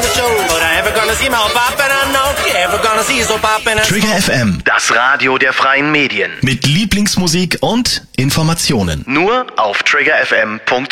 But I ever gonna see my poppin', I know. Ever gonna see so poppin'. Trigger FM, Das Radio der freien Medien. mit Lieblingsmusik und Informationen. Nur auf triggerfm.de.